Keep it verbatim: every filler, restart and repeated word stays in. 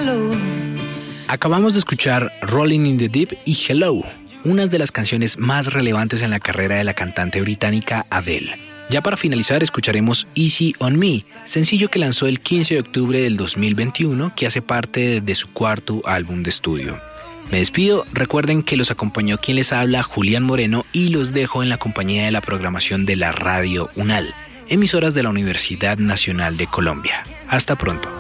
hello. Acabamos de escuchar Rolling in the Deep y Hello, unas de las canciones más relevantes en la carrera de la cantante británica Adele. Ya para finalizar escucharemos Easy on Me, sencillo que lanzó el quince de octubre del dos mil veintiuno, que hace parte de su cuarto álbum de estudio. Me despido, recuerden que los acompañó quien les habla, Julián Moreno, y los dejo en la compañía de la programación de la Radio UNAL, emisoras de la Universidad Nacional de Colombia. Hasta pronto.